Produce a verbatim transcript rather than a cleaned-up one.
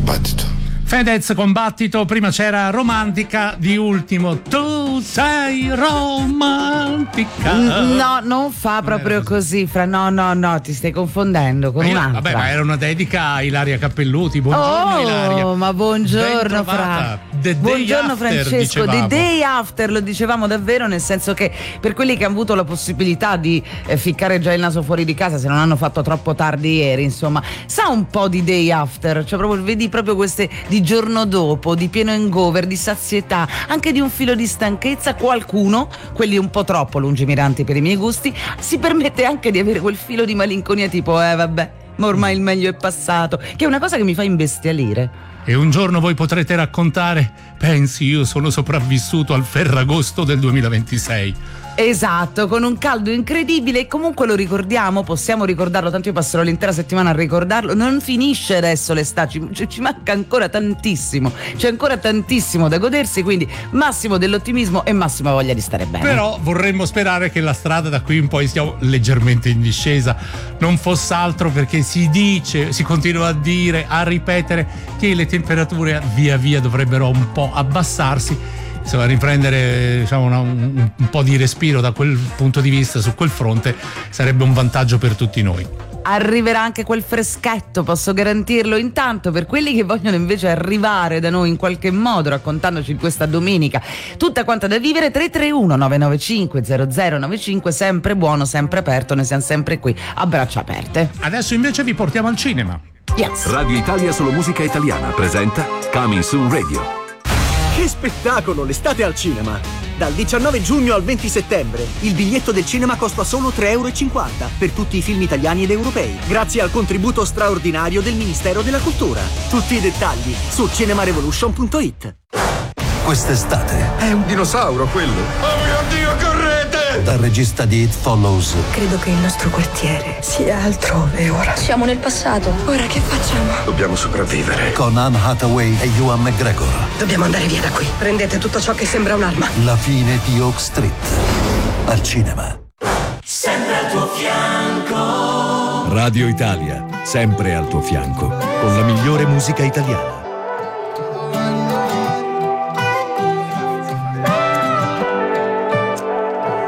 Battito. Fedez con Battito, prima c'era Romantica, di ultimo Tu sei romantica. No, non fa proprio così, Fra, no, no, no, ti stai confondendo con Ma io- un'altra. Vabbè, ma era una dedica a Ilaria Cappelluti. Buongiorno Oh, Ilaria. ma buongiorno Bentrovata. Fra. The day Buongiorno after, Francesco, dicevamo. The Day After, lo dicevamo davvero, nel senso che per quelli che hanno avuto la possibilità di eh, ficcare già il naso fuori di casa, se non hanno fatto troppo tardi ieri, insomma, sa un po' di Day After, cioè proprio vedi proprio queste di giorno dopo, di pieno hangover, di sazietà, anche di un filo di stanchezza. Qualcuno, quelli un po' troppo lungimiranti per i miei gusti, si permette anche di avere quel filo di malinconia tipo eh vabbè, ma ormai il meglio è passato, che è una cosa che mi fa imbestialire. E un giorno voi potrete raccontare: pensi, io sono sopravvissuto al Ferragosto del duemilaventisei. Esatto, con un caldo incredibile, e comunque lo ricordiamo, possiamo ricordarlo, tanto io passerò l'intera settimana a ricordarlo. Non finisce adesso l'estate, ci, ci manca ancora tantissimo, c'è ancora tantissimo da godersi, quindi massimo dell'ottimismo e massima voglia di stare bene. Però vorremmo sperare che la strada da qui in poi sia leggermente in discesa, non fosse altro perché si dice, si continua a dire, a ripetere che le temperature via via dovrebbero un po' abbassarsi. Insomma, riprendere, diciamo, una, un, un po' di respiro da quel punto di vista, su quel fronte, sarebbe un vantaggio per tutti noi. Arriverà anche quel freschetto, posso garantirlo. Intanto, per quelli che vogliono invece arrivare da noi in qualche modo, raccontandoci di questa domenica tutta quanta da vivere, tre tre uno nove nove cinque zero zero nove cinque, sempre buono, sempre aperto, noi siamo sempre qui a braccia aperte. Adesso invece vi portiamo al cinema. Yes. Radio Italia Solo Musica Italiana presenta Coming Soon Radio. Che spettacolo, l'estate al cinema! Dal diciannove giugno al venti settembre il biglietto del cinema costa solo tre e cinquanta euro per tutti i film italiani ed europei, grazie al contributo straordinario del Ministero della Cultura. Tutti i dettagli su cinemarevolution punto it. Quest'estate È un dinosauro quello. Oh mio Dio, correte! dal regista di It Follows. Credo che il nostro quartiere sia altrove ora. Siamo nel passato. Ora che facciamo? Dobbiamo sopravvivere. Con Anne Hathaway e Ewan McGregor. Dobbiamo andare via da qui. Prendete tutto ciò che sembra un'arma. La fine di Oak Street. Al cinema. Sempre al tuo fianco. Radio Italia, sempre al tuo fianco, con la migliore musica italiana.